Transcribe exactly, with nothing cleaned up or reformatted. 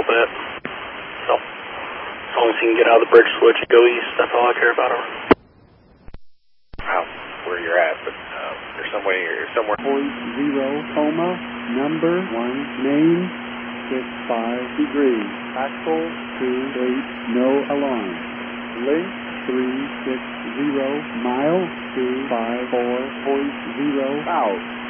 open it. So, as long as you can get out of the bridge switch and go east, that's all I care about. Over. Wow, where you're at, but uh, there's some way you're somewhere. Point zero, coma, number one, main, six five degrees, axle two eight, no alarm, link three six zero, mile two five four point zero, out.